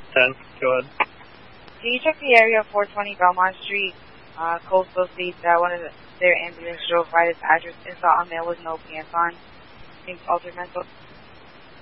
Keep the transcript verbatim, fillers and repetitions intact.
ten. Go ahead. Can you check the area of four twenty Belmont Street? Uh, Coastal states that one of the, their ambulance drove by this address and saw a male with no pants on. Seems altered mental.